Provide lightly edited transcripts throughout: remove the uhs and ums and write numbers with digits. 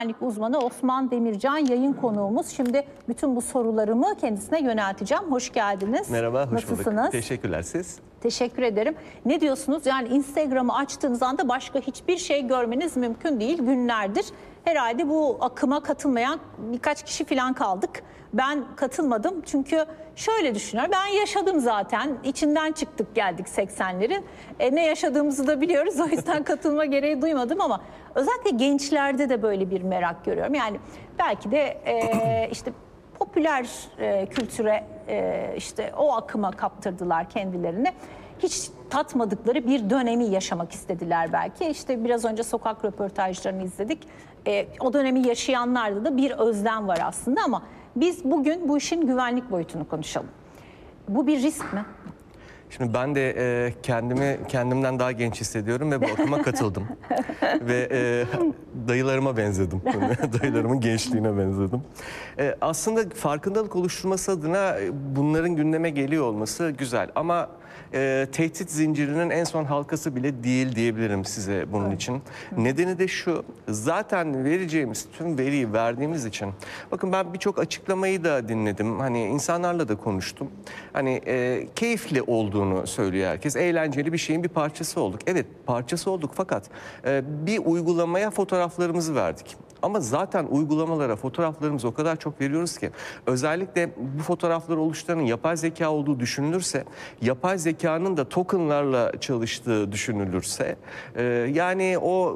Güvenlik uzmanı Osman Demircan yayın konuğumuz. Şimdi bütün bu sorularımı kendisine yönelteceğim. Hoş geldiniz. Merhaba, hoş Nasılsınız? bulduk. Teşekkürler, siz? Teşekkür ederim. Ne diyorsunuz? Yani Instagram'ı açtığınız anda başka hiçbir şey görmeniz mümkün değil. Günlerdir herhalde bu akıma katılmayan birkaç kişi falan kaldık. Ben katılmadım çünkü şöyle düşünüyorum. Ben yaşadım zaten. İçinden çıktık geldik 80'lerin. Ne yaşadığımızı da biliyoruz. O yüzden katılma gereği duymadım ama özellikle gençlerde de böyle bir merak görüyorum. Yani belki de işte popüler kültüre işte o akıma kaptırdılar kendilerini. Hiç tatmadıkları bir dönemi yaşamak istediler belki. İşte biraz önce sokak röportajlarını izledik. O dönemi yaşayanlarda da bir özlem var aslında ama biz bugün bu işin güvenlik boyutunu konuşalım. Bu bir risk mi? Şimdi ben de kendimden daha genç hissediyorum ve bu akıma katıldım. Ve dayılarıma benzedim. Dayılarımın gençliğine benzedim. Aslında farkındalık oluşturması adına bunların gündeme geliyor olması güzel. Ama tehdit zincirinin en son halkası bile değil diyebilirim size bunun için. Nedeni de şu, zaten vereceğimiz tüm veriyi verdiğimiz için. Bakın ben birçok açıklamayı da dinledim. Hani insanlarla da konuştum. Hani keyifli olduğunu söylüyor herkes. Eğlenceli bir şeyin bir parçası olduk. Evet, parçası olduk fakat bir uygulamaya fotoğraflarımızı verdik. Ama zaten uygulamalara fotoğraflarımızı o kadar çok veriyoruz ki özellikle bu fotoğrafları oluşturanın yapay zeka olduğu düşünülürse, yapay zekanın da tokenlarla çalıştığı düşünülürse yani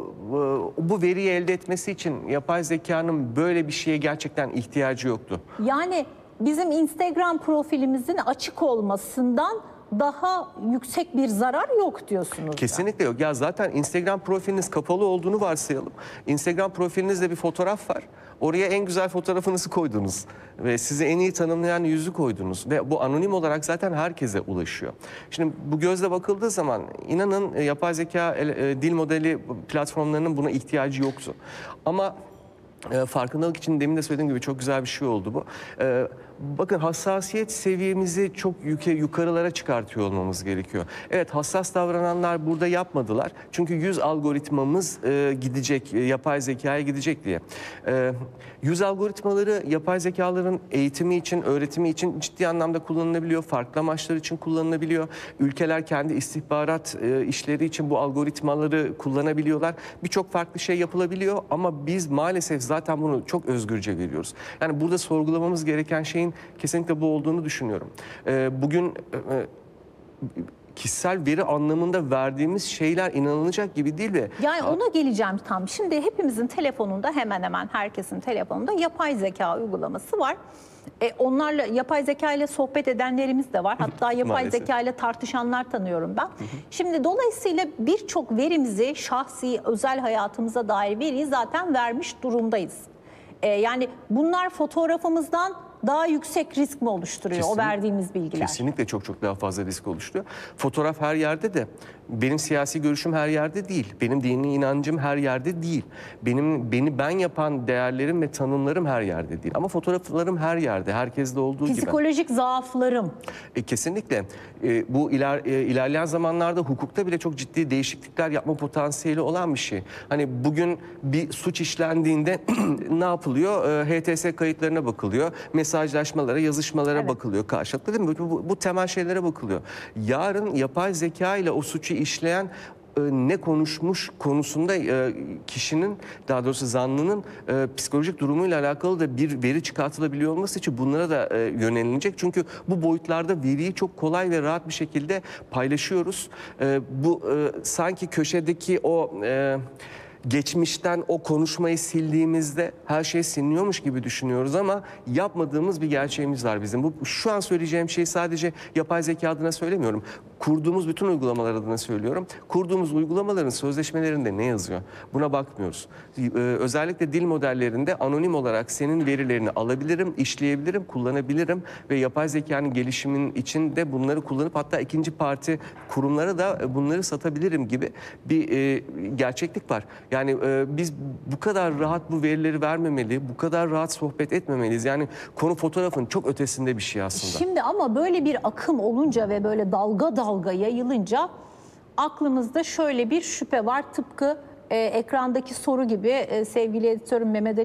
bu veriyi elde etmesi için yapay zekanın böyle bir şeye gerçekten ihtiyacı yoktu. Yani bizim Instagram profilimizin açık olmasından daha yüksek bir zarar yok diyorsunuz. Kesinlikle yok. Ya zaten Instagram profiliniz kapalı olduğunu varsayalım. Instagram profilinizde bir fotoğraf var. Oraya en güzel fotoğrafınızı koydunuz ve sizi en iyi tanımlayan yüzü koydunuz ve bu anonim olarak zaten herkese ulaşıyor. Şimdi bu gözle bakıldığı zaman inanın yapay zeka dil modeli platformlarının buna ihtiyacı yoktu. Ama farkındalık için demin de söylediğim gibi çok güzel bir şey oldu bu. Bakın hassasiyet seviyemizi çok yukarılara çıkartıyor olmamız gerekiyor. Evet, hassas davrananlar burada yapmadılar. Çünkü yüz algoritmamız gidecek, yapay zekaya gidecek diye. Yüz algoritmaları yapay zekaların eğitimi için, öğretimi için ciddi anlamda kullanılabiliyor. Farklı amaçlar için kullanılabiliyor. Ülkeler kendi istihbarat işleri için bu algoritmaları kullanabiliyorlar. Birçok farklı şey yapılabiliyor ama biz maalesef zaten bunu çok özgürce veriyoruz. Yani burada sorgulamamız gereken şeyin kesinlikle bu olduğunu düşünüyorum. Bugün kişisel veri anlamında verdiğimiz şeyler inanılacak gibi değil de... Yani ona geleceğim tam. Şimdi hepimizin telefonunda, hemen hemen herkesin telefonunda yapay zeka uygulaması var. Onlarla, yapay zeka ile sohbet edenlerimiz de var. Hatta yapay zeka ile tartışanlar tanıyorum ben. Şimdi dolayısıyla birçok verimizi, şahsi, özel hayatımıza dair veriyi zaten vermiş durumdayız. Yani bunlar fotoğrafımızdan daha yüksek risk mi oluşturuyor o verdiğimiz bilgiler? Kesinlikle çok daha fazla risk oluşturuyor. Fotoğraf her yerde de, benim siyasi görüşüm her yerde değil. Benim dini inancım her yerde değil. Beni ben yapan değerlerim ve tanımlarım her yerde değil. Ama fotoğraflarım her yerde, herkeste olduğu gibi. Psikolojik zaaflarım. Kesinlikle. Bu ilerleyen zamanlarda hukukta bile çok ciddi değişiklikler yapma potansiyeli olan bir şey. Hani bugün bir suç işlendiğinde ne yapılıyor? HTS kayıtlarına bakılıyor. Mesajlaşmalara, yazışmalara bakılıyor karşılıklı, değil mi? Bu temel şeylere bakılıyor. Yarın yapay zeka ile o suçu işleyen ne konuşmuş konusunda kişinin, daha doğrusu zanlının psikolojik durumuyla alakalı da bir veri çıkartılabiliyor olması için bunlara da yönelilecek. Çünkü bu boyutlarda veriyi çok kolay ve rahat bir şekilde paylaşıyoruz. Bu sanki köşedeki o... geçmişten o konuşmayı sildiğimizde her şey siliniyormuş gibi düşünüyoruz ama yapmadığımız bir gerçeğimiz var bizim. Şu an söyleyeceğim şeyi sadece yapay zeka adına söylemiyorum. Kurduğumuz bütün uygulamalar adına söylüyorum. Kurduğumuz uygulamaların sözleşmelerinde ne yazıyor? Buna bakmıyoruz. Özellikle dil modellerinde anonim olarak senin verilerini alabilirim, işleyebilirim, kullanabilirim ve yapay zekanın gelişimin içinde bunları kullanıp hatta ikinci parti kurumlara da bunları satabilirim gibi bir gerçeklik var. Yani biz bu kadar rahat bu verileri vermemeli, bu kadar rahat sohbet etmemeliyiz. Yani konu fotoğrafın çok ötesinde bir şey aslında. Şimdi ama böyle bir akım olunca ve böyle dalga dalga yayılınca aklımızda şöyle bir şüphe var. Tıpkı ekrandaki soru gibi sevgili editörüm Mehmet Ali